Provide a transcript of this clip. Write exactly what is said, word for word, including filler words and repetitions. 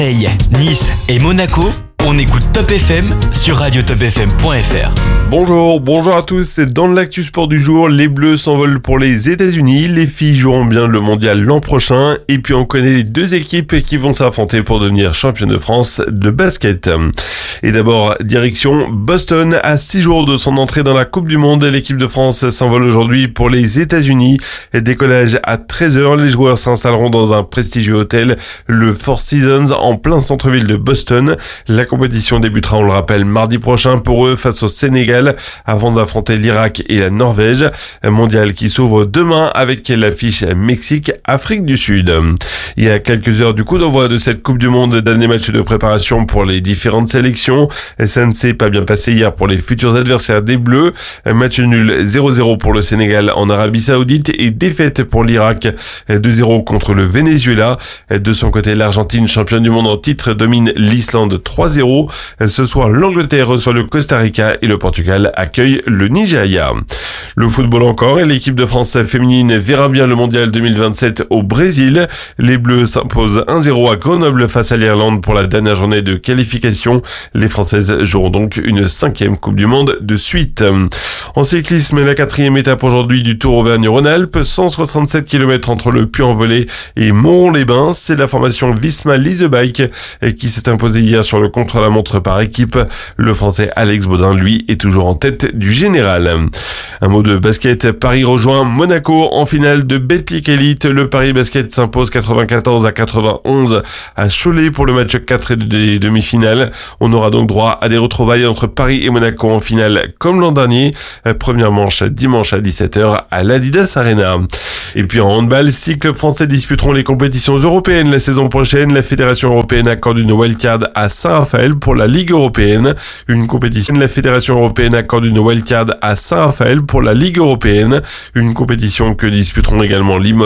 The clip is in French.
Hey, Nice et Monaco, on écoute Top F M sur radio top f m point f r. Bonjour, bonjour à tous, c'est dans l'actu sport du jour, les Bleus s'envolent pour les États-Unis, les filles joueront bien le mondial l'an prochain, et puis on connaît les deux équipes qui vont s'affronter pour devenir championnes de France de basket. Et d'abord, direction Boston, à six jours de son entrée dans la Coupe du Monde, l'équipe de France s'envole aujourd'hui pour les États-Unis. Décollage à treize heures, les joueurs s'installeront dans un prestigieux hôtel, le Four Seasons, en plein centre-ville de Boston. La compétition débutera, on le rappelle, mardi prochain pour eux face au Sénégal, avant d'affronter l'Irak et la Norvège. Un mondial qui s'ouvre demain avec l'affiche Mexique-Afrique du Sud. Il y a quelques heures du coup d'envoi de cette Coupe du Monde, dernier match de préparation pour les différentes sélections. Ça ne s'est pas bien passé hier pour les futurs adversaires des Bleus. Un match nul zéro zéro pour le Sénégal en Arabie Saoudite et défaite pour l'Irak deux zéro contre le Venezuela. De son côté, l'Argentine, championne du monde en titre, domine l'Islande trois zéro. Ce soir, l'Angleterre reçoit le Costa Rica et le Portugal accueille le Nigeria. Le football encore, et l'équipe de France féminine verra bien le mondial deux mille vingt-sept au Brésil. Les Bleus s'imposent un zéro à Grenoble face à l'Irlande pour la dernière journée de qualification. Les Françaises joueront donc une cinquième Coupe du Monde de suite. En cyclisme, la quatrième étape aujourd'hui du Tour Auvergne-Rhône-Alpes, cent soixante-sept kilomètres entre le Puy-en-Velay et Montron-les-Bains. C'est la formation Visma Lease Bike qui s'est imposée hier sur le contre-la-montre par équipe. Le Français Alex Baudin, lui, est toujours en tête du général. Un mot de basket, Paris rejoint Monaco en finale de Betclic Elite. Le Paris Basket s'impose quatre-vingt-quatorze à quatre-vingt-onze à Cholet pour le match quatre des demi-finales. On aura donc droit à des retrouvailles entre Paris et Monaco en finale comme l'an dernier. Première manche dimanche à dix-sept heures à l'Adidas Arena. Et puis en handball, six clubs français disputeront les compétitions européennes la saison prochaine. La Fédération européenne accorde une wildcard à Saint-Raphaël pour la Ligue européenne. Une compétition. La Fédération européenne accorde une wildcard à Saint-Raphaël pour la Ligue européenne. Une compétition que disputeront également Limoges